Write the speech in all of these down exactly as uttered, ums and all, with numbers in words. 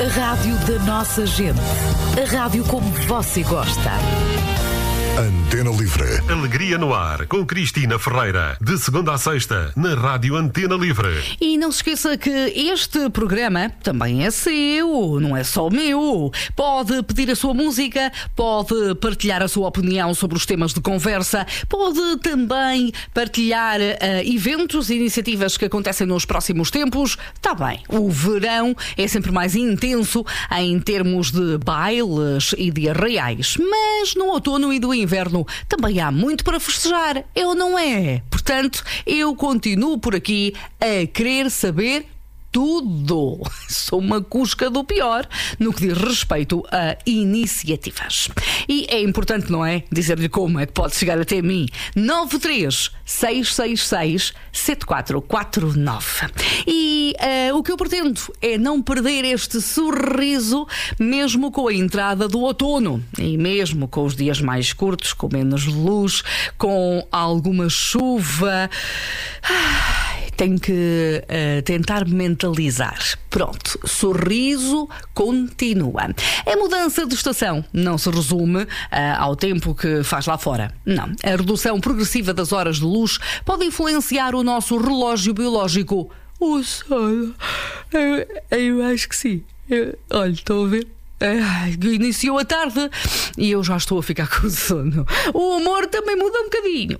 rádio da nossa gente. A rádio como você gosta. Antena Livre. Alegria no ar, com Cristina Ferreira. De segunda a sexta, na Rádio Antena Livre. E não se esqueça que este programa também é seu, não é só meu. Pode pedir a sua música, pode partilhar a sua opinião sobre os temas de conversa, pode também partilhar uh, eventos e iniciativas que acontecem nos próximos tempos. Está bem, o verão é sempre mais intenso em termos de bailes e de arraiais, mas no outono e do inverno também há muito para festejar, é ou não é? Portanto, eu continuo por aqui a querer saber tudo. Sou uma cusca do pior no que diz respeito a iniciativas. E é importante, não é? Dizer-lhe como é que pode chegar até mim. nove três seis seis seis sete quatro quatro nove. E uh, o que eu pretendo é não perder este sorriso, mesmo com a entrada do outono. E mesmo com os dias mais curtos, com menos luz, com alguma chuva. Ah, tenho que uh, tentar mentalizar. Pronto, sorriso continua. A mudança de estação não se resume uh, ao tempo que faz lá fora. Não. A redução progressiva das horas de luz pode influenciar o nosso relógio biológico. O sono. Eu, eu acho que sim. Eu, olha, estão a ver? Ai, iniciou a tarde e eu já estou a ficar com sono. O humor também muda um bocadinho.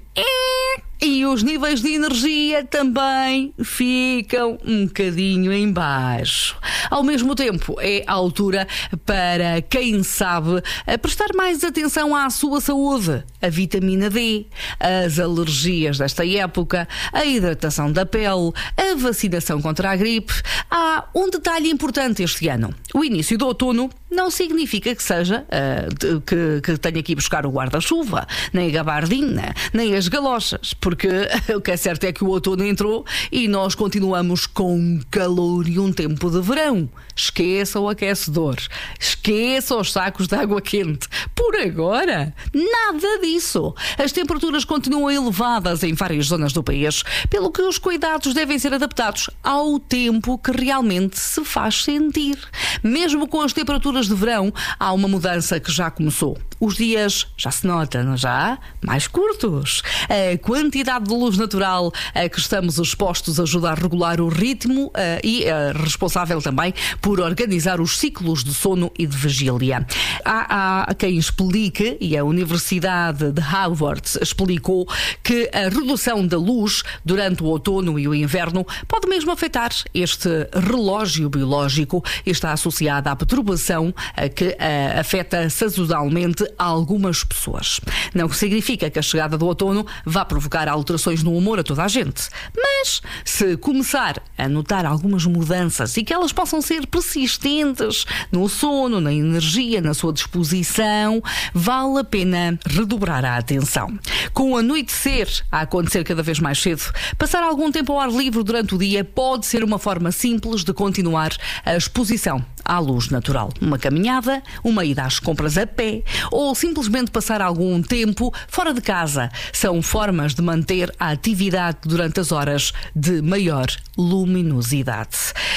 É. E os níveis de energia também ficam um bocadinho em baixo. Ao mesmo tempo, é a altura para quem sabe prestar mais atenção à sua saúde. A vitamina D, as alergias desta época, a hidratação da pele, a vacinação contra a gripe. Há um detalhe importante este ano. O início do outono não significa que seja uh, que, que tenha que ir buscar o guarda-chuva, nem a gabardina, nem as galochas, porque o que é certo é que o outono entrou e nós continuamos com calor e um tempo de verão. Esqueça o aquecedor, esqueça os sacos de água quente. Por agora, nada disso. As temperaturas continuam elevadas em várias zonas do país, pelo que os cuidados devem ser adaptados ao tempo que realmente se faz sentir. Mesmo com as temperaturas de verão, há uma mudança que já começou. Os dias já se notam, já mais curtos. A quantidade de luz natural a que estamos expostos ajuda a regular o ritmo uh, e é uh, responsável também por organizar os ciclos de sono e de vigília. Há, há quem explique, e a Universidade de Harvard explicou, que a redução da luz durante o outono e o inverno pode mesmo afetar este relógio biológico e está associada à perturbação uh, que uh, afeta sazonalmente algumas pessoas. Não significa que a chegada do outono vá provocar alterações no humor a toda a gente, mas se começar a notar algumas mudanças e que elas possam ser persistentes no sono, na energia, na sua disposição, vale a pena redobrar a atenção. Com o anoitecer a acontecer cada vez mais cedo, passar algum tempo ao ar livre durante o dia pode ser uma forma simples de continuar a exposição à luz natural. Uma caminhada, uma ida às compras a pé ou simplesmente passar algum tempo fora de casa são formas de manter a atividade durante as horas de maior luminosidade.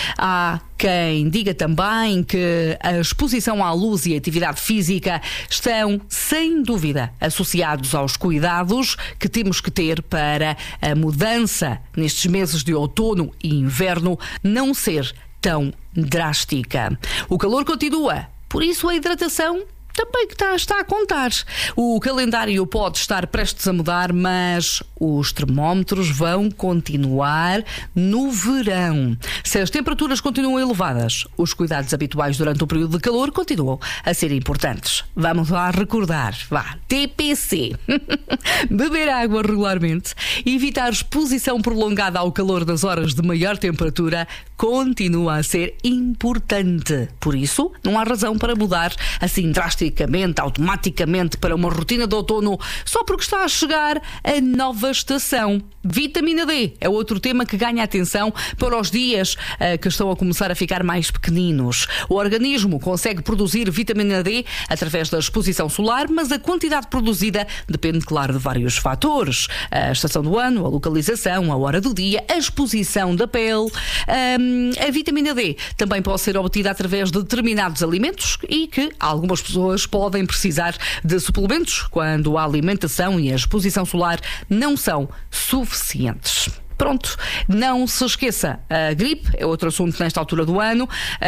Há quem diga também que a exposição à luz e a atividade física estão, sem dúvida, associados aos cuidados que temos que ter para a mudança nestes meses de outono e inverno não ser tão drástica. O calor continua, por isso a hidratação também que está, está a contar. O calendário pode estar prestes a mudar, mas os termómetros vão continuar no verão. Se as temperaturas continuam elevadas, os cuidados habituais durante o período de calor continuam a ser importantes. Vamos lá recordar. Vá, T P C. Beber água regularmente, evitar exposição prolongada ao calor das horas de maior temperatura continua a ser importante. Por isso, não há razão para mudar assim drasticamente drasticamente, automaticamente para uma rotina de outono só porque está a chegar a nova estação. Vitamina D é outro tema que ganha atenção para os dias uh, que estão a começar a ficar mais pequeninos. O organismo consegue produzir vitamina D através da exposição solar, mas a quantidade produzida depende, claro, de vários fatores. A estação do ano, a localização, a hora do dia, a exposição da pele. Um, a vitamina D também pode ser obtida através de determinados alimentos e que algumas pessoas podem precisar de suplementos quando a alimentação e a exposição solar não são suficientes. Pronto, não se esqueça, a gripe é outro assunto nesta altura do ano.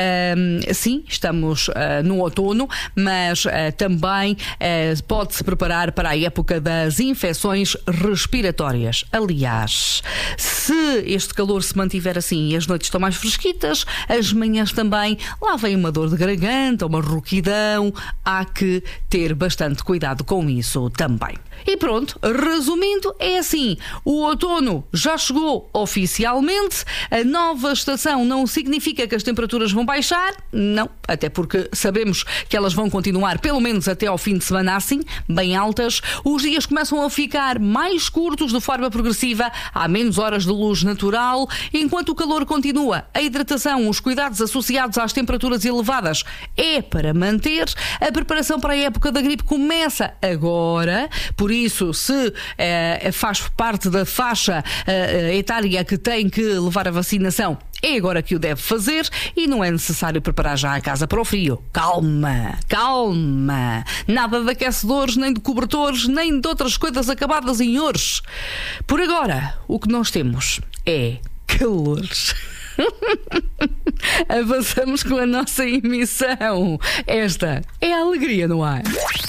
Uh, sim, estamos uh, no outono, mas uh, também uh, pode-se preparar para a época das infecções respiratórias. Aliás, se este calor se mantiver assim e as noites estão mais fresquitas, as manhãs também, lá vem uma dor de garganta, uma rouquidão, há que ter bastante cuidado com isso também. E pronto, resumindo, é assim, o outono já chegou oficialmente, a nova estação não significa que as temperaturas vão baixar, não, até porque sabemos que elas vão continuar pelo menos até ao fim de semana assim, bem altas. Os dias começam a ficar mais curtos de forma progressiva, há menos horas de luz natural, enquanto o calor continua. A hidratação, os cuidados associados às temperaturas elevadas é para manter. A preparação para a época da gripe começa agora, por isso, se eh, faz parte da faixa eh, etária que tem que levar a vacinação, é agora que o deve fazer e não é necessário preparar já a casa para o frio. Calma, calma. Nada de aquecedores, nem de cobertores, nem de outras coisas acabadas em ores. Por agora, o que nós temos é calores. Avançamos com a nossa emissão. Esta é a alegria no ar.